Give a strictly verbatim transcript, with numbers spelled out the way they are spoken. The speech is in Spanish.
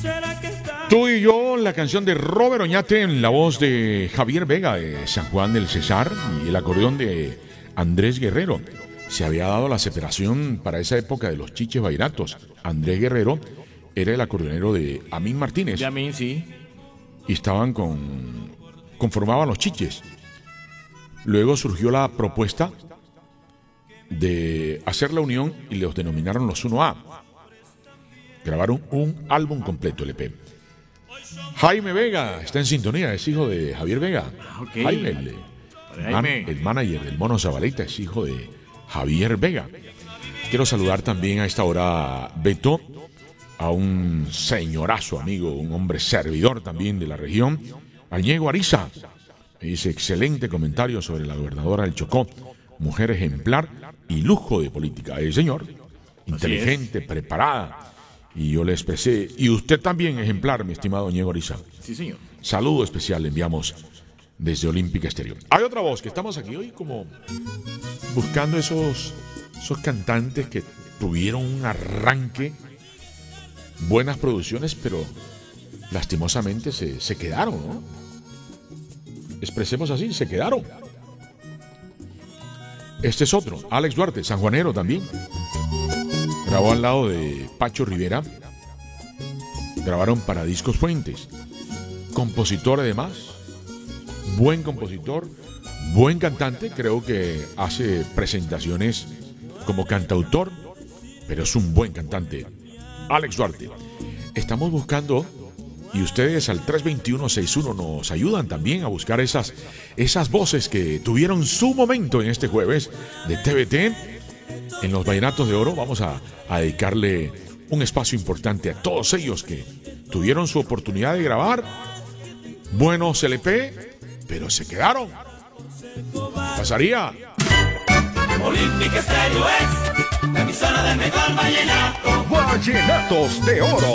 Tú y yo, la canción de Robert Oñate en la voz de Javier Vega de San Juan del Cesar y el acordeón de Andrés Guerrero. Se había dado la separación para esa época de los chiches vallenatos. Andrés Guerrero era el acordeonero de Amín Martínez. De Amín, sí. Y estaban con... conformaban los chiches. Luego surgió la propuesta de hacer la unión y los denominaron los uno A. Grabaron un álbum completo, L P. Jaime Vega está en sintonía, es hijo de Javier Vega. Okay. Jaime, el, Jaime. Man, el manager del Mono Zabaleta, es hijo de Javier Vega. Quiero saludar también a esta hora, Beto, a un señorazo amigo, un hombre servidor también de la región, a Diego Ariza. Dice excelente comentario sobre la gobernadora del Chocó, mujer ejemplar y lujo de política. El señor, inteligente, preparada. Y yo le expresé, y usted también ejemplar, mi estimado Diego Ariza. Sí, señor. Saludo especial le enviamos desde Olímpica Estéreo. Hay otra voz que estamos aquí hoy como buscando esos, esos cantantes que tuvieron un arranque, buenas producciones, pero lastimosamente se, se quedaron, ¿no? Expresemos así, se quedaron. Este es otro, Alex Duarte, sanjuanero también. Grabó al lado de Pacho Rivera. Grabaron para Discos Fuentes. Compositor además. Buen compositor. Buen cantante. Creo que hace presentaciones como cantautor. Pero es un buen cantante. Alex Duarte. Estamos buscando, y ustedes al tres veintiuno sesenta y uno nos ayudan también a buscar esas, esas voces que tuvieron su momento en este jueves de T V T. En los Vallenatos de Oro vamos a, a dedicarle un espacio importante a todos ellos que tuvieron su oportunidad de grabar buenos L P, pero se quedaron. ¿Pasaría? Olímpica Estéreo es la emisora del mejor vallenato. Vallenatos de Oro.